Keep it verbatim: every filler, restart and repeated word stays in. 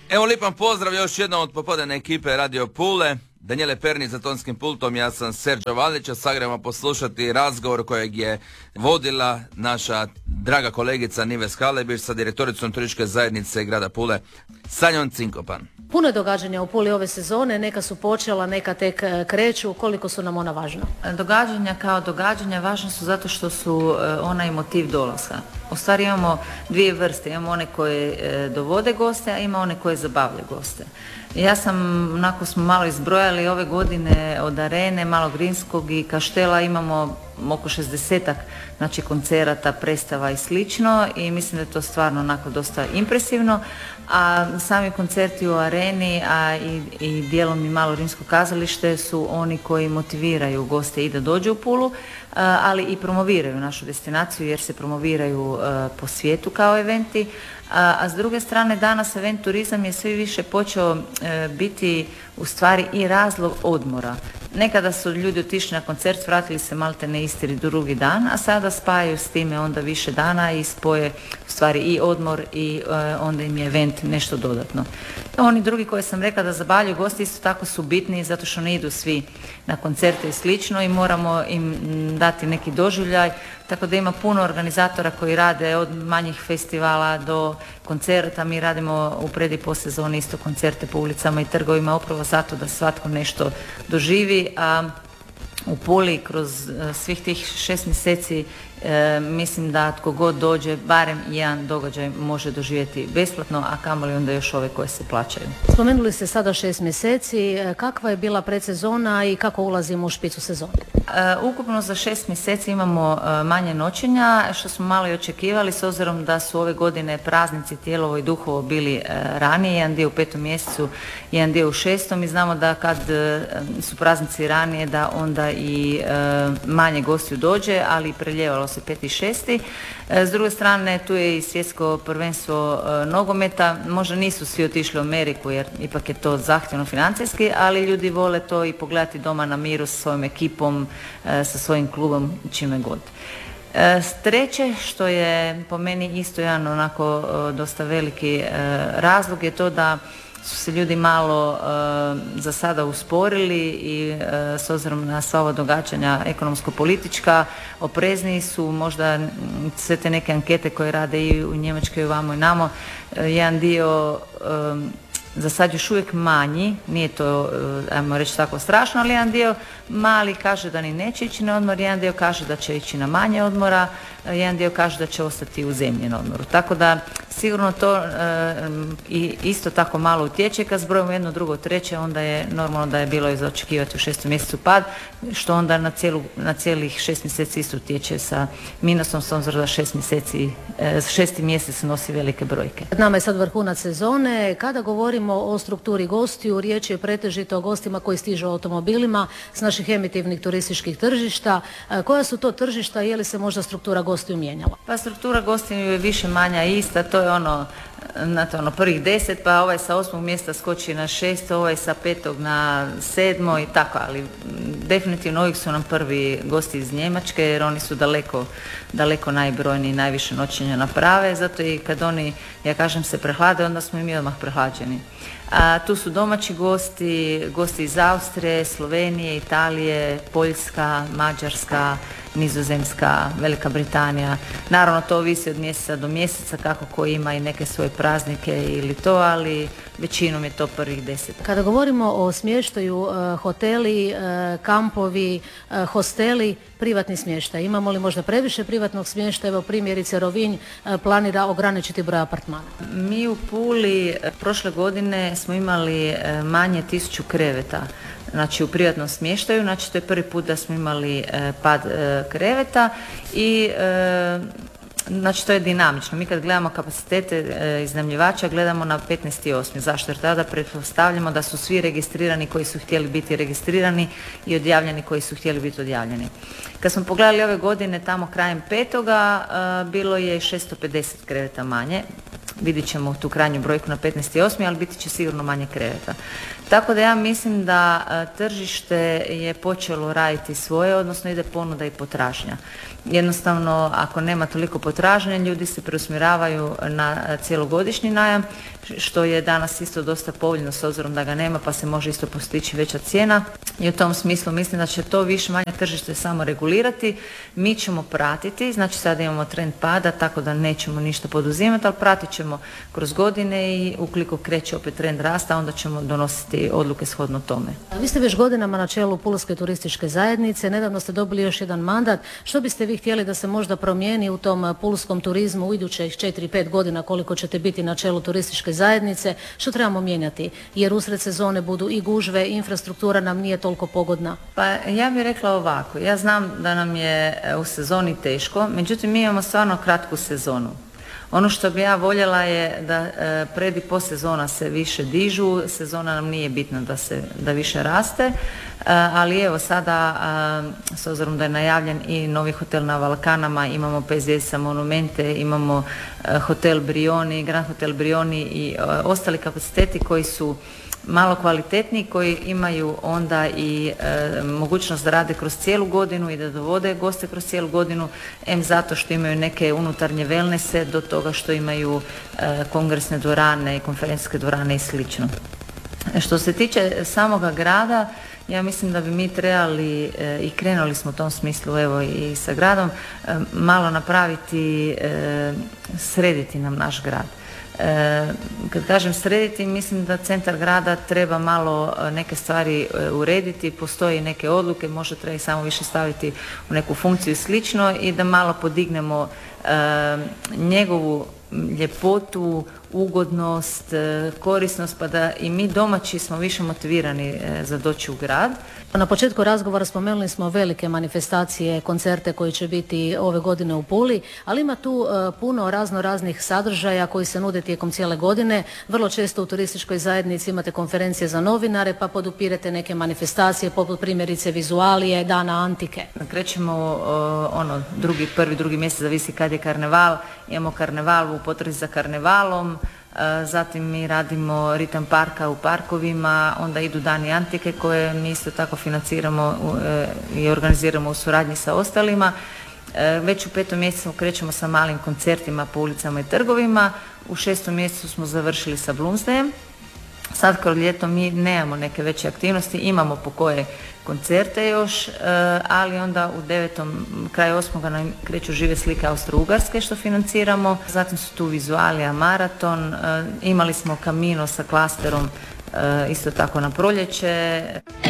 Evo lipan pozdrav još jednom od popodnevne ekipe Radio Pule. Danijele Pernić za tonskim pultom, ja sam Serđo Valić, a sad gremo poslušati razgovor kojeg je vodila naša draga kolegica Nives Halebir sa direktoricom turističke zajednice grada Pule, Sanjom Cinkopan. Puno je događanja u Puli ove sezone, neka su počela, neka tek kreću, koliko su nam ona važna? Događanja kao događanja važna su zato što su ona i motiv dolaska. U stvari imamo dvije vrste, imamo one koje dovode goste, a ima one koje zabavljaju goste. Ja sam, onako smo malo izbrojali ove godine od Arene, Malog Rimskog i Kaštela imamo oko šezdesetak znači koncerata, predstava i slično i mislim da je to stvarno onako dosta impresivno, a sami koncerti u Areni, a i, i dijelom i Malo Rimsko kazalište su oni koji motiviraju goste i da dođu u Pulu, ali i promoviraju našu destinaciju jer se promoviraju po svijetu kao eventi. A, a s druge strane danas event turizam je sve više počeo e, biti u stvari i razlog odmora. Nekada su ljudi otišli na koncert, vratili se malte ne isti ili drugi dan, a sada spajaju s time onda više dana i spoje u stvari i odmor i e, onda im je event nešto dodatno. Oni drugi koje sam rekla da zabavljaju gosti isto tako su bitni zato što ne idu svi na koncerte i slično i moramo im dati neki doživljaj, tako da ima puno organizatora koji rade od manjih festivala do koncerta. Mi radimo u pred i post sezoni isto koncerte po ulicama i trgovima upravo zato da svatko nešto doživi, a u Puli kroz svih tih šest mjeseci e, mislim da tko god dođe barem jedan događaj može doživjeti besplatno, a kamoli onda još ove koje se plaćaju. Spomenuli ste sada šest mjeseci, kakva je bila predsezona i kako ulazimo u špicu sezone? E, ukupno za šest mjeseci imamo e, manje noćenja, što smo malo i očekivali s obzirom da su ove godine praznici Tijelovo i Duhovo bili e, ranije, jedan dio u petom mjesecu, jedan dio u šestom i znamo da kad e, su praznici ranije da onda i e, manje gostiju dođe, ali preljevalo se peti i šesti. E, s druge strane tu je i svjetsko prvenstvo e, nogometa, možda nisu svi otišli u Ameriku jer ipak je to zahtjevno financijski, ali ljudi vole to i pogledati doma na miru sa svojom ekipom, e, sa svojim klubom, čime god. E, treće, što je po meni isto jedan onako e, dosta veliki e, razlog je to da su se ljudi malo e, za sada usporili i e, s obzirom na sva ova događanja ekonomsko-politička oprezniji su možda sve te neke ankete koje rade i u Njemačkoj i vamo i namo, e, jedan dio e, za sad još uvijek manji, nije to, ajmo reći tako strašno, ali jedan dio mali kaže da ni neće ići na odmor, jedan dio kaže da će ići na manje odmora, jedan dio kaže da će ostati u zemlji na odmoru. Tako da sigurno to e, i isto tako malo utječe, kad zbrojimo jedno, drugo, treće, onda je normalno da je bilo i za očekivati u šestom mjesecu pad, što onda na, cijelu, na cijelih šest mjeseci isto utječe sa minusom, s obzirom da šest mjeseci, e, šesti mjesec nosi velike brojke. Nama je sad vrhunac sezone, kada govorimo o strukturi gostiju, riječ je pretežito o gostima koji stižu automobilima s naših emitivnih turističkih tržišta. Koja su to tržišta, je li se možda struktura gostiju mijenjala? Pa struktura gostiju je više manja ista, to je ono, znate, ono prvih deset, pa ovaj sa osmog mjesta skoči na šesto, ovaj sa petog na sedmo i tako, ali definitivno uvijek su nam prvi gosti iz Njemačke jer oni su daleko, daleko najbrojniji, najviše noćenja naprave, zato i kad oni, ja kažem, se prehlade, onda smo i mi odmah prehlađeni. A tu su domaći gosti, gosti iz Austrije, Slovenije, Italije, Poljska, Mađarska, Nizozemska, Velika Britanija. Naravno to ovisi od mjeseca do mjeseca kako ko ima i neke svoje praznike ili to, ali većinom je to prvih deset. Kada govorimo o smještaju, hoteli, kampovi, hosteli, privatni smještaj, imamo li možda previše privatnog smještaja? Evo primjerice Rovinj planira ograničiti broj apartmana. Mi u Puli prošle godine smo imali manje tisuću kreveta, znači u privatnom smještaju, znači to je prvi put da smo imali e, pad e, kreveta i e, znači to je dinamično. Mi kad gledamo kapacitete e, iznajmljivača gledamo na petnaesti osmi Zašto? Jer tada pretpostavljamo da su svi registrirani koji su htjeli biti registrirani i odjavljeni koji su htjeli biti odjavljeni. Kad smo pogledali ove godine tamo krajem petoga e, bilo je šesto pedeset kreveta manje. vidjet ćemo tu krajnju brojku na petnaesti osmi ali biti će sigurno manje kreveta. Tako da ja mislim da tržište je počelo raditi svoje, odnosno ide ponuda i potražnja. Jednostavno, ako nema toliko potražnje, ljudi se preusmjeravaju na cjelogodišnji najam, što je danas isto dosta povoljno s obzirom da ga nema, pa se može isto postići veća cijena. I u tom smislu mislim da će to više manje tržište samo regulirati. Mi ćemo pratiti, znači sada imamo trend pada, tako da nećemo ništa poduzimati, ali pratit ćemo kroz godine i ukoliko kreće opet trend rasta, onda ćemo donositi odluke shodno tome. Vi ste već godinama na čelu Pulske turističke zajednice, nedavno ste dobili još jedan mandat. Što biste vi htjeli da se možda promijeni u tom pulskom turizmu u idućih četiri pet godina koliko ćete biti na čelu turističke zajednice? Što trebamo mijenjati? Jer usred sezone budu i gužve, infrastruktura nam nije toliko pogodna. Pa ja bih rekla ovako, ja znam da nam je u sezoni teško, međutim mi imamo stvarno kratku sezonu. Ono što bi ja voljela je da e, pred i post sezona se više dižu, sezona nam nije bitna da se da više raste, e, ali evo sada e, s obzirom da je najavljen i novi hotel na Balkanama, imamo pet zvjezdica Monumente, imamo e, hotel Brioni, Grand Hotel Brioni i e, ostali kapaciteti koji su malo kvalitetniji, koji imaju onda i e, mogućnost da rade kroz cijelu godinu i da dovode goste kroz cijelu godinu, em zato što imaju neke unutarnje wellnesse, do toga što imaju e, kongresne dvorane i konferencijske dvorane i slično. Što se tiče samoga grada, ja mislim da bi mi trebali, e, i krenuli smo u tom smislu evo i sa gradom, e, malo napraviti, e, srediti nam naš grad. E, kad kažem srediti, mislim da centar grada treba malo neke stvari urediti, postoje neke odluke, možda treba ih samo više staviti u neku funkciju i slično i da malo podignemo e, njegovu ljepotu, ugodnost, korisnost, pa da i mi domaći smo više motivirani za doći u grad. Na početku razgovora spomenuli smo velike manifestacije, koncerte koji će biti ove godine u Puli, ali ima tu puno razno raznih sadržaja koji se nude tijekom cijele godine. Vrlo često u turističkoj zajednici imate konferencije za novinare, pa podupirete neke manifestacije poput primjerice Vizualije, Dana Antike. Krećemo ono drugi, prvi, drugi mjesec, zavisi kad je karneval, imamo karneval u potrazi za karnevalom. Zatim mi radimo ritam parka u parkovima, onda idu Dani Antike koje mi isto tako financiramo i organiziramo u suradnji sa ostalima. Već u petom mjesecu krećemo sa malim koncertima po ulicama i trgovima, u šestom mjesecu smo završili sa Bloomsdayem. Sad kroz ljeto mi nemamo neke veće aktivnosti, imamo po koje koncerte još, ali onda u devetom, kraj osmoga nam kreću Žive slike Austro-Ugarske što financiramo, zatim su tu Vizualija, maraton, imali smo Camino sa klasterom isto tako na proljeće.